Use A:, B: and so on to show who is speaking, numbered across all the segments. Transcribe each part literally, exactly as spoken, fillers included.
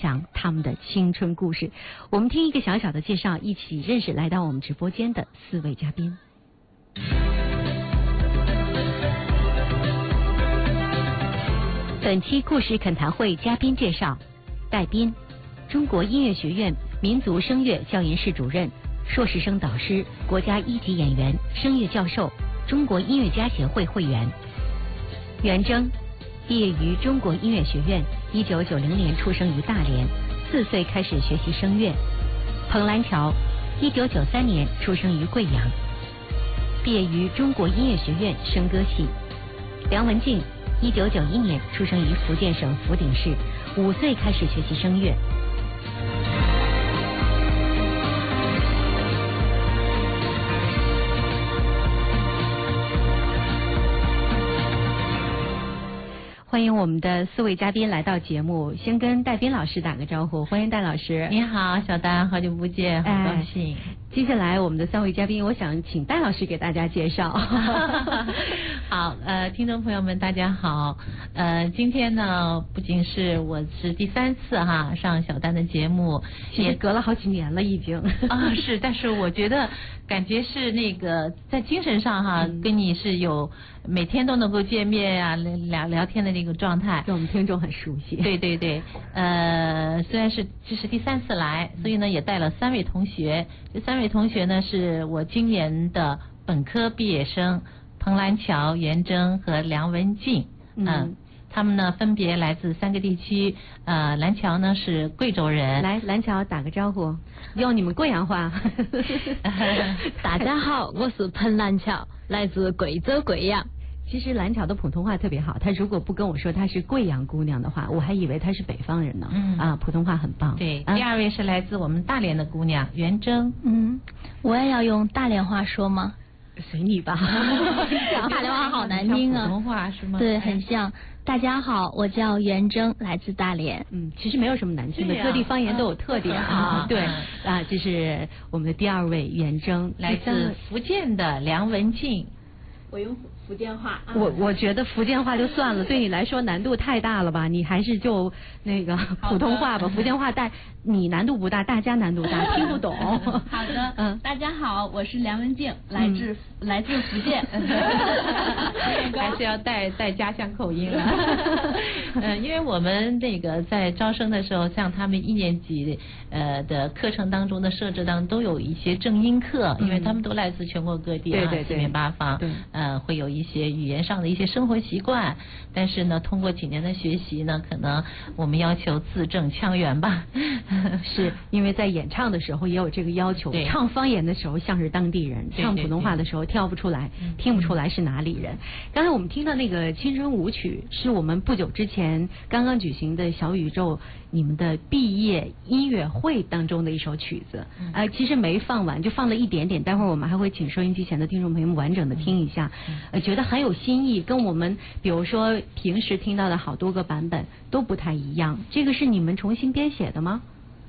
A: 享他们的青春故事。我们听一个小小的介绍，一起认识来到我们直播间的四位嘉宾。本期故事恳谈会嘉宾介绍：戴斌，中国音乐学院民族声乐教研室主任，硕士生导师，国家一级演员、声乐教授，中国音乐家协会会员。袁征，毕业于中国音乐学院，一九九零年出生于大连，四岁开始学习声乐。彭兰乔，一九九三年出生于贵阳，毕业于中国音乐学院声歌系。梁文静，一九九一年出生于福建省福鼎市，五岁开始学习声乐。欢迎我们的四位嘉宾来到节目，先跟戴斌老师打个招呼，欢迎戴老师。
B: 你好，小丹，好久不见，好高兴。
A: 哎、接下来我们的三位嘉宾，我想请戴老师给大家介绍。
B: 好，呃，听众朋友们，大家好。呃，今天呢，不仅是我是第三次哈上小丹的节目，
A: 也隔了好几年了已经。
B: 啊，是，但是我觉得感觉是那个在精神上哈，嗯、跟你是有每天都能够见面啊，聊聊天的那个状态，
A: 让我们听众很熟悉。
B: 对对对，呃，虽然是这是第三次来，所以呢也带了三位同学，这三位同学呢是我今年的本科毕业生。彭兰乔、袁征和梁文静，嗯、呃，他们呢分别来自三个地区。呃，兰乔呢是贵州人，
A: 来，兰乔打个招呼，用你们贵阳话。
C: 大家好，我是彭兰乔，来自贵州贵阳。
A: 其实兰乔的普通话特别好，她如果不跟我说她是贵阳姑娘的话，我还以为她是北方人呢。嗯啊，普通话很棒。
B: 对，第二位是来自我们大连的姑娘袁征。
C: 嗯，我也要用大连话说吗？
A: 随你吧。
C: 大连话好难听啊。
B: 普通话是吗？
C: 对，很像。大家好，我叫袁征，来自大连。
A: 嗯，其实没有什么难听的，各地方言都有特点啊。对啊，这是我们的第二位袁征，
B: 来自福建的梁文静。
D: 我用福建话。
A: 我我觉得福建话就算了，对你来说难度太大了吧？你还是就那个普通话吧。福建话大，你难度不大，大家难度大，听不懂。
D: 好的，嗯，大家好，我是梁文静，来自、嗯、来自福建。
B: 还是要带带家乡口音了。嗯，因为我们那个在招生的时候，像他们一年级呃的课程当中的设置当中都有一些正音课，嗯、因为他们都来自全国各地啊，
A: 对对对，
B: 四面八方。
A: 对。
B: 呃，会有一些语言上的一些生活习惯，但是呢，通过几年的学习呢，可能我们要求字正腔圆吧。
A: 是因为在演唱的时候也有这个要求，唱方言的时候像是当地人，唱普通话的时候跳不出来，对对对，听不出来是哪里人。刚才我们听到那个青春舞曲，是我们不久之前刚刚举行的小宇宙你们的毕业音乐会当中的一首曲子，嗯、呃，其实没放完，就放了一点点，待会儿我们还会请收音机前的听众朋友们完整的听一下。呃，觉得很有新意，跟我们比如说平时听到的好多个版本都不太一样。这个是你们重新编写的吗？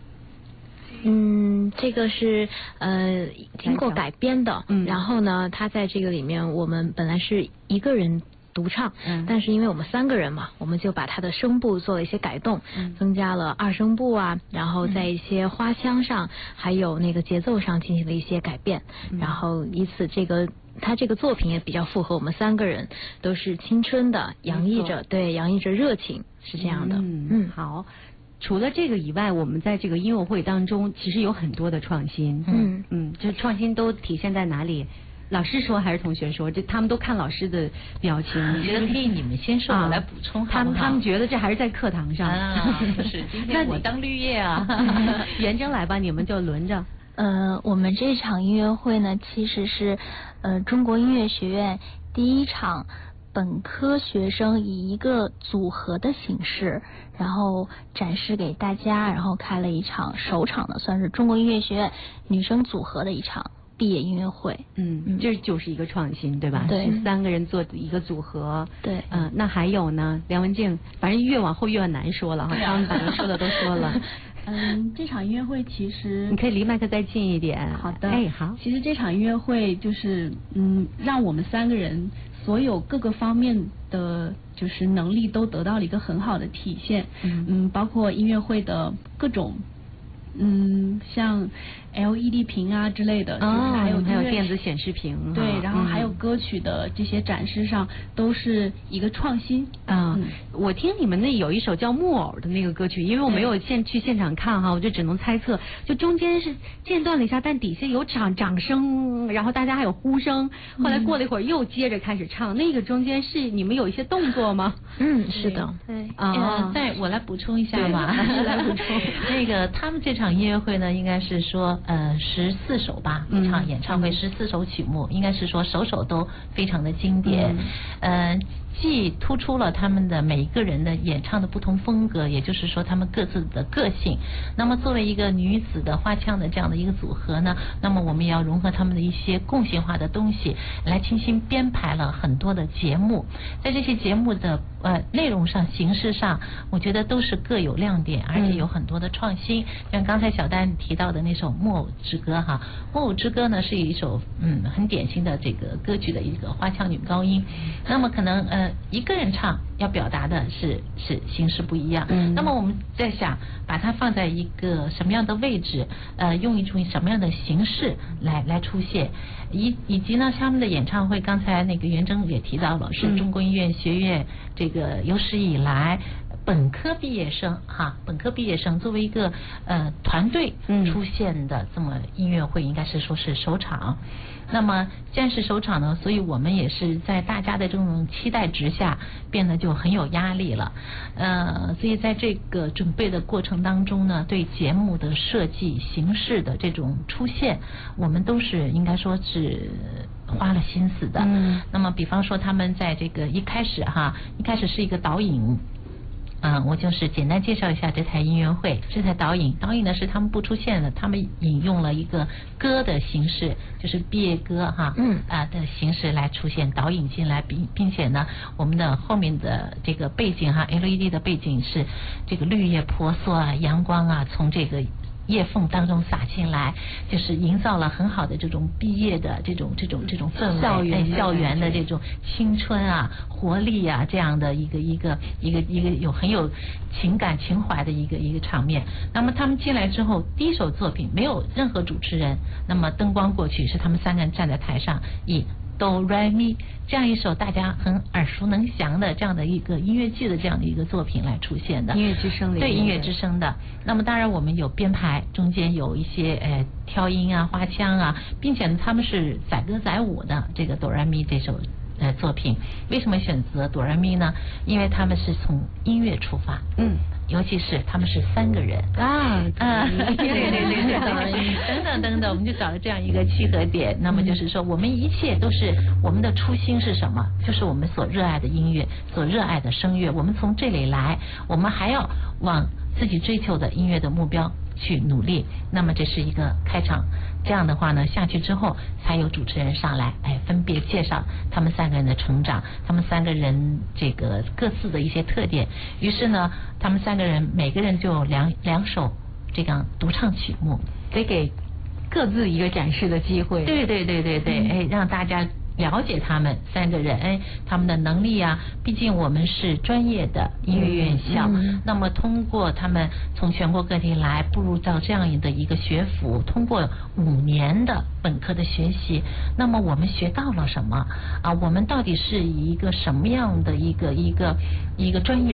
C: 嗯，这个是呃经过改编的。嗯，然后呢，它在这个里面，我们本来是一个人独唱，嗯，但是因为我们三个人嘛，我们就把它的声部做了一些改动，嗯，增加了二声部啊，然后在一些花腔上，还有那个节奏上进行了一些改变，嗯、然后以此这个。他这个作品也比较符合我们三个人都是青春的，洋溢着对洋溢着热情，是这样的。
A: 嗯嗯，好。除了这个以外，我们在这个音乐会当中其实有很多的创新。嗯嗯，这创新都体现在哪里？老师说还是同学说？这他们都看老师的表情。
B: 我觉得可以你们先说，我来补充好不好？
A: 他们他们觉得这还是在课堂上。
B: 啊，不是，今天我当绿叶啊。
A: 袁征来吧，你们就轮着。
C: 呃，我们这场音乐会呢，其实是呃中国音乐学院第一场本科学生以一个组合的形式，然后展示给大家，然后开了一场首场的，算是中国音乐学院女生组合的一场毕业音乐会。
A: 嗯，嗯这就是一个创新，对吧？
C: 对，
A: 三个人做一个组合。
C: 对，
A: 嗯、呃，那还有呢？梁文静，反正越往后越难说了哈，他们反正说的都说了。
D: 嗯，这场音乐会其实
A: 你可以离麦克再近一点。
D: 好的，
A: 哎，好。
D: 其实这场音乐会就是嗯，让我们三个人所有各个方面的就是能力都得到了一个很好的体现。嗯嗯，包括音乐会的各种。嗯，像 L E D 屏啊之类的，就是还有、
A: 哦、还有电子显示屏，
D: 对，然后还有歌曲的这些展示上都是一个创新。
A: 嗯，嗯我听你们那有一首叫《木偶》的那个歌曲，因为我没有现去现场看哈，我就只能猜测，就中间是间断了一下，但底下有掌掌声，然后大家还有呼声，后来过了一会儿又接着开始唱，嗯、那个中间是你们有一些动作吗？
C: 嗯，是的，
B: 对
A: 啊、
B: 呃，再我来补充一下吧，
A: 来补充
B: 那个他们这场。场音乐会呢，应该是说呃十四首吧，一场演唱会十四首曲目，应该是说首首都非常的经典，呃。既突出了他们的每一个人的演唱的不同风格，也就是说他们各自的个性。那么作为一个女子的花腔的这样的一个组合呢，那么我们也要融合他们的一些共性化的东西，来精心编排了很多的节目。在这些节目的呃内容上、形式上，我觉得都是各有亮点，而且有很多的创新。嗯、像刚才小丹提到的那首《木偶之歌》哈，《木偶之歌》呢是一首嗯很典型的这个歌剧的一个花腔女高音。那么可能呃。一个人唱要表达的是是形式不一样，嗯，那么我们在想把它放在一个什么样的位置，呃，用一种什么样的形式来来出现，以以及呢，他们的演唱会，刚才那个袁征也提到了，是中国音乐学院这个有史以来本科毕业生哈，本科毕业生作为一个呃团队出现的这么音乐会，应该是说是首场。那么既然是首场呢，所以我们也是在大家的这种期待之下，变得就很有压力了。呃，所以在这个准备的过程当中呢，对节目的设计、形式的这种出现，我们都是应该说是花了心思的。嗯。那么，比方说他们在这个一开始哈，一开始是一个导引。嗯，我就是简单介绍一下这台音乐会。这台导引，导引呢是他们不出现的，他们引用了一个歌的形式，就是毕业歌哈，嗯啊的形式来出现，导引进来，并并且呢，我们的后面的这个背景哈 ，L E D 的背景是这个绿叶婆娑啊，阳光啊，从这个叶缝当中洒进来，就是营造了很好的这种毕业的这种这种这种氛围，
A: 校园
B: 校园的这种青春啊、活力啊这样的一个一个一个一个有很有情感情怀的一个一个场面。那么他们进来之后，第一首作品没有任何主持人，那么灯光过去，是他们三个人站在台上以哆来咪这样一首大家很耳熟能详的这样的一个音乐剧的这样的一个作品来出现的。
A: 音乐之声的。
B: 对，音乐之声的。那么当然我们有编排，中间有一些呃挑音啊、花腔啊，并且呢他们是载歌载舞的这个哆来咪这首呃作品。为什么选择哆来咪呢？因为他们是从音乐出发。嗯。尤其是他们是三个人
A: 啊，
B: 啊，对对对对对，等等等等，我们就找了这样一个契合点。那么就是说，我们一切都是我们的初心是什么？就是我们所热爱的音乐，所热爱的声乐。我们从这里来，我们还要往自己追求的音乐的目标去努力。那么这是一个开场。这样的话呢，下去之后才有主持人上来，哎，分别介绍他们三个人的成长，他们三个人这个各自的一些特点。于是呢，他们三个人每个人就有两两首这样独唱曲目，
A: 得给各自一个展示的机会。
B: 对对对对对，哎，让大家了解他们三个人，哎，他们的能力啊，毕竟我们是专业的音乐院校，嗯、那么通过他们从全国各地来步入到这样的一个学府，通过五年的本科的学习，那么我们学到了什么啊？我们到底是以一个什么样的一个一个一个专业